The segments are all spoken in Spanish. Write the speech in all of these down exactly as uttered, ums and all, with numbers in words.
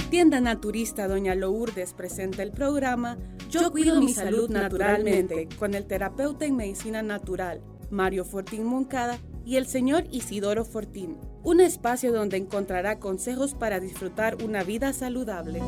Tienda Naturista Doña Lourdes presenta el programa Yo Cuido Mi Salud Naturalmente con el terapeuta en medicina natural Mario Fortín Moncada y el señor Isidoro Fortín. Un espacio donde encontrará consejos para disfrutar una vida saludable.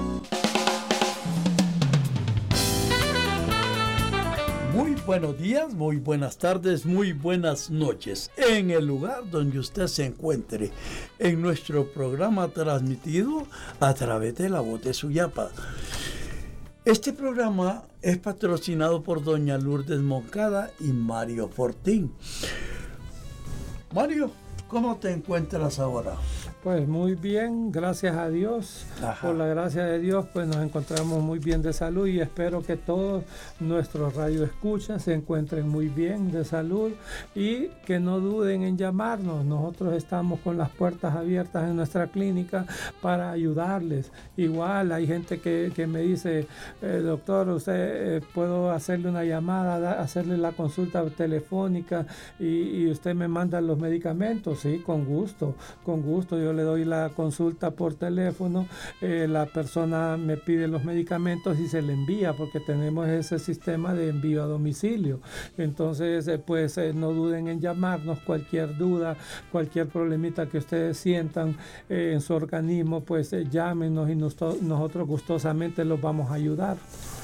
Muy buenos días, muy buenas tardes, muy buenas noches. En el lugar donde usted se encuentre, en nuestro programa transmitido a través de la voz de Suyapa. Este programa es patrocinado por doña Lourdes Moncada y Mario Fortín. Mario, ¿cómo te encuentras ahora? Pues muy bien, gracias a Dios. Ajá. Por la gracia de Dios, pues nos encontramos muy bien de salud y espero que todos nuestros radioescuchas se encuentren muy bien de salud y que no duden en llamarnos. Nosotros estamos con las puertas abiertas en nuestra clínica para ayudarles. Igual hay gente que, que me dice, eh, doctor, usted eh, puedo hacerle una llamada, da, hacerle la consulta telefónica y, y usted me manda los medicamentos. Sí, con gusto, con gusto. Yo le doy la consulta por teléfono, eh, la persona me pide los medicamentos y se le envía porque tenemos ese sistema de envío a domicilio. Entonces, eh, pues eh, no duden en llamarnos, cualquier duda, cualquier problemita que ustedes sientan eh, en su organismo, pues eh, llámenos y nos, nosotros gustosamente los vamos a ayudar.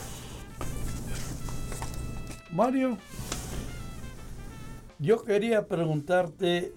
Mario, yo quería preguntarte,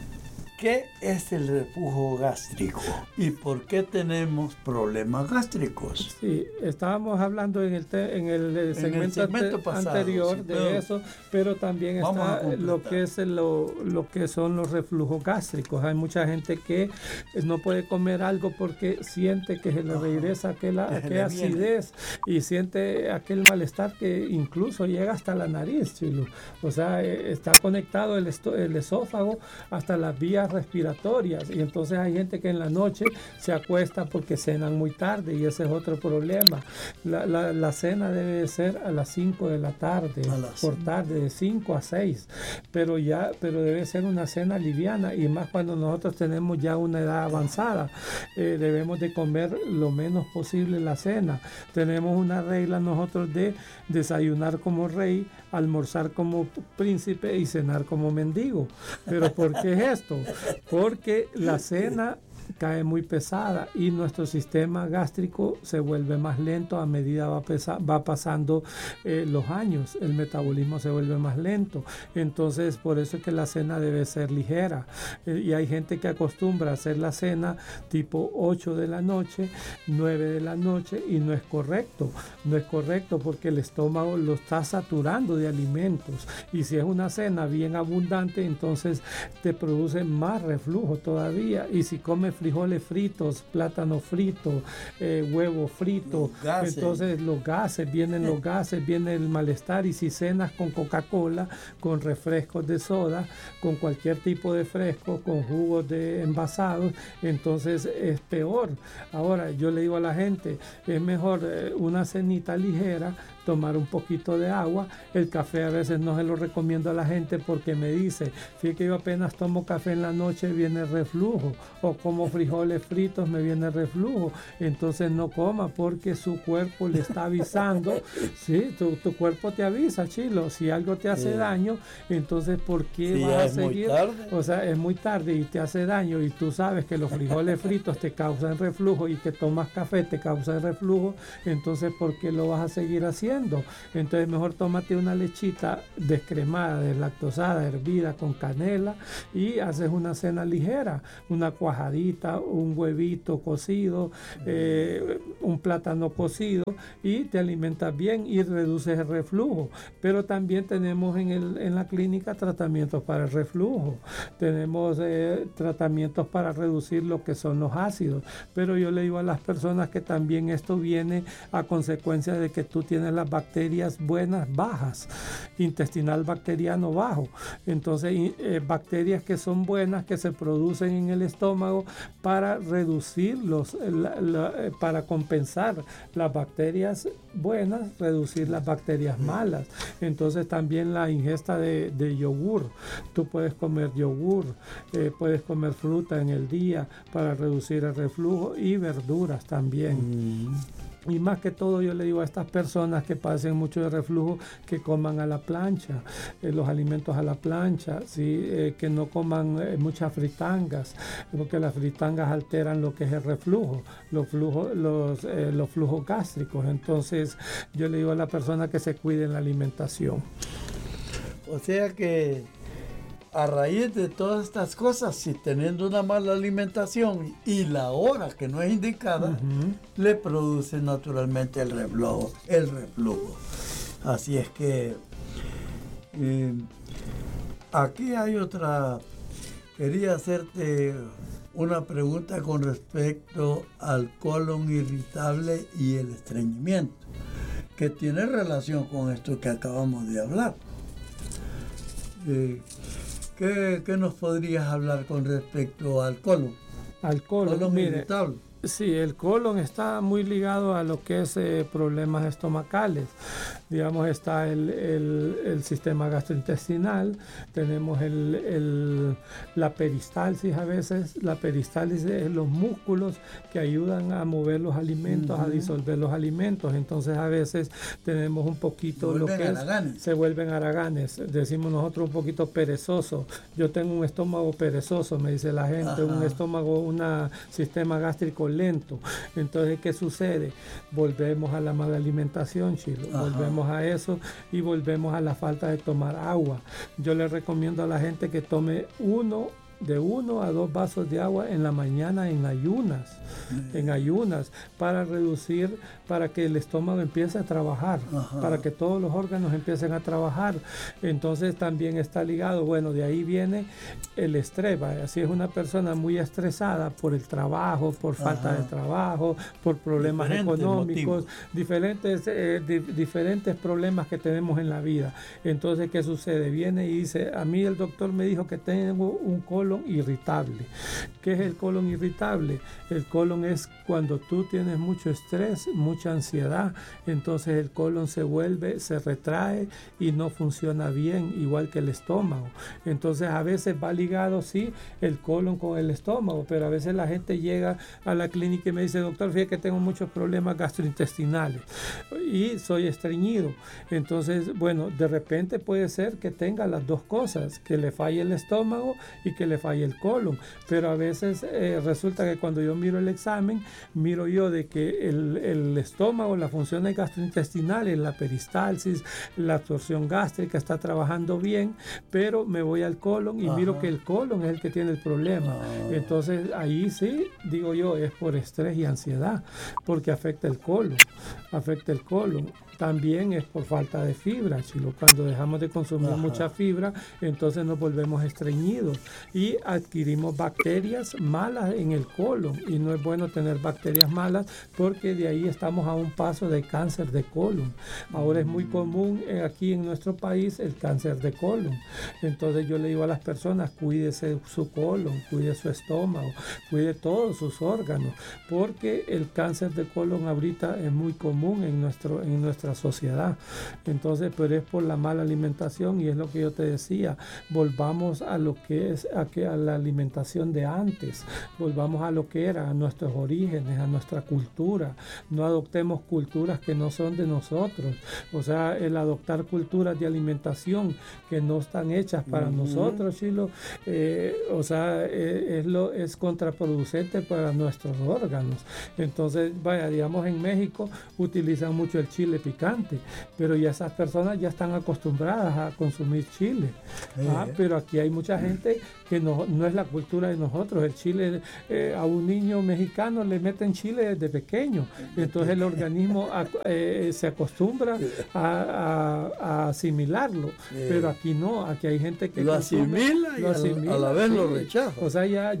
¿qué es el reflujo gástrico y por qué tenemos problemas gástricos? Sí, estábamos hablando en el, te, en el, el segmento, en el segmento ante, pasado, anterior sí, de pero, eso, pero también está lo que es lo, lo que son los reflujos gástricos. Hay mucha gente que no puede comer algo porque siente que se le regresa aquella, aquella acidez y siente aquel malestar que incluso llega hasta la nariz, chilo. O sea, está conectado el, esto, el esófago hasta las vías respiratorias y entonces hay gente que en la noche se acuesta porque cenan muy tarde y ese es otro problema. La, la, la cena debe ser a las cinco de la tarde, por tarde, de cinco a seis, pero ya, pero debe ser una cena liviana y más cuando nosotros tenemos ya una edad avanzada. Eh, debemos de comer lo menos posible la cena. Tenemos una regla nosotros de desayunar como rey, almorzar como príncipe y cenar como mendigo. ¿Pero por qué es esto? Porque la cena cae muy pesada y nuestro sistema gástrico se vuelve más lento a medida va, pesa, va pasando eh, los años, el metabolismo se vuelve más lento, entonces por eso es que la cena debe ser ligera eh, y hay gente que acostumbra a hacer la cena tipo ocho de la noche, nueve de la noche y no es correcto, no es correcto porque el estómago lo está saturando de alimentos y si es una cena bien abundante entonces te produce más reflujo todavía y si comes frijoles fritos, plátano frito, eh, huevo frito, entonces los gases, vienen los gases, viene el malestar y si cenas con Coca-Cola, con refrescos de soda, con cualquier tipo de fresco, con jugos de envasados, entonces es peor. Ahora yo le digo a la gente, es mejor eh, una cenita ligera, tomar un poquito de agua, el café a veces no se lo recomiendo a la gente porque me dice, fíjate que yo apenas tomo café en la noche viene reflujo, o como frijoles fritos me viene reflujo, entonces no coma porque su cuerpo le está avisando, sí, tu, tu cuerpo te avisa, chilo, si algo te hace sí. daño, entonces ¿por qué sí, vas a seguir? O sea, es muy tarde y te hace daño y tú sabes que los frijoles fritos te causan reflujo y que tomas café te causa reflujo, entonces ¿por qué lo vas a seguir haciendo? Entonces mejor tómate una lechita descremada, deslactosada, hervida con canela y haces una cena ligera, una cuajadita, un huevito cocido, eh, un plátano cocido y te alimentas bien y reduces el reflujo. Pero también tenemos en, el, en la clínica tratamientos para el reflujo, tenemos eh, tratamientos para reducir lo que son los ácidos, pero yo le digo a las personas que también esto viene a consecuencia de que tú tienes la las bacterias buenas bajas, intestinal bacteriano bajo. Entonces, eh, bacterias que son buenas, que se producen en el estómago para reducir los, la, la, eh, para compensar las bacterias buenas, reducir las bacterias malas. Entonces, también la ingesta de, de yogur. Tú puedes comer yogur, eh, puedes comer fruta en el día para reducir el reflujo y verduras también. Mm. Y más que todo yo le digo a estas personas que pasen mucho de reflujo que coman a la plancha, eh, los alimentos a la plancha, ¿sí? eh, que no coman eh, muchas fritangas, porque las fritangas alteran lo que es el reflujo, los flujos, los, eh, los flujos gástricos. Entonces yo le digo a la persona que se cuide en la alimentación. O sea que a raíz de todas estas cosas, si teniendo una mala alimentación y la hora que no es indicada, uh-huh. le produce naturalmente el reflujo, el reflujo. Así es que eh, aquí hay otra, quería hacerte una pregunta con respecto al colon irritable y el estreñimiento, que tiene relación con esto que acabamos de hablar. Eh, ¿Qué, ¿Qué nos podrías hablar con respecto al colon? Al colon, colon mire, irritable. Sí, el colon está muy ligado a lo que es eh, problemas estomacales. Digamos, está el, el, el sistema gastrointestinal, tenemos el, el, la peristalsis a veces. La peristalsis es los músculos que ayudan a mover los alimentos, uh-huh. a disolver los alimentos. Entonces, a veces tenemos un poquito lo que es, se vuelven haraganes. Decimos nosotros un poquito perezoso. Yo tengo un estómago perezoso, me dice la gente, uh-huh. un estómago, un sistema gástrico lento. Entonces, ¿qué sucede? Volvemos a la mala alimentación, Chilo. Ajá. Volvemos a eso y volvemos a la falta de tomar agua. Yo le recomiendo a la gente que tome uno de uno a dos vasos de agua en la mañana en ayunas, mm. en ayunas, para reducir, para que el estómago empiece a trabajar, Ajá. para que todos los órganos empiecen a trabajar. Entonces también está ligado, bueno, de ahí viene el estrés, ¿vale? Así es una persona muy estresada por el trabajo, por falta Ajá. de trabajo, por problemas diferentes económicos, motivos. diferentes, eh, di, diferentes problemas que tenemos en la vida. Entonces, ¿qué sucede? Viene y dice, a mí el doctor me dijo que tengo un colon irritable. ¿Qué es el colon irritable? El colon es cuando tú tienes mucho estrés, mucha ansiedad, entonces el colon se vuelve, se retrae y no funciona bien, igual que el estómago. Entonces a veces va ligado, sí, el colon con el estómago, pero a veces la gente llega a la clínica y me dice, doctor, fíjate que tengo muchos problemas gastrointestinales y soy estreñido. Entonces, bueno, de repente puede ser que tenga las dos cosas, que le falle el estómago y que le falle el colon, pero a veces eh, resulta que cuando yo miro el examen, miro yo de que el, el estómago, las funciones gastrointestinales, la peristalsis, la absorción gástrica está trabajando bien, pero me voy al colon y Ajá. miro que el colon es el que tiene el problema. Ah. Entonces ahí sí, digo yo, es por estrés y ansiedad, porque afecta el colon, afecta el colon. También es por falta de fibra, Chilo. Cuando dejamos de consumir Ajá. mucha fibra, entonces nos volvemos estreñidos y adquirimos bacterias malas en el colon. Y no es bueno tener bacterias malas porque de ahí estamos a un paso de cáncer de colon. Ahora es muy común eh, aquí en nuestro país el cáncer de colon. Entonces yo le digo a las personas, cuídese su colon, cuide su estómago, cuide todos sus órganos, porque el cáncer de colon ahorita es muy común en nuestro en nuestra sociedad. Entonces, pero es por la mala alimentación y es lo que yo te decía, volvamos a lo que es a, que, a la alimentación de antes, volvamos a lo que era, a nuestros orígenes, a nuestra cultura, no adoptemos culturas que no son de nosotros, o sea, el adoptar culturas de alimentación que no están hechas para uh-huh. nosotros, Chilo, eh, o sea, eh, es, lo, es contraproducente para nuestros órganos. Entonces, vaya, digamos en México utilizan mucho el chile picante, pero ya esas personas ya están acostumbradas a consumir chile. Eh. Ah, pero aquí hay mucha gente que no, no es la cultura de nosotros. El chile, eh, a un niño mexicano le meten chile desde pequeño, entonces el organismo a, eh, se acostumbra a, a, a asimilarlo, eh. pero aquí no, aquí hay gente que lo consume, asimila y lo asimila, a la vez sí. lo rechaza. O sea, ya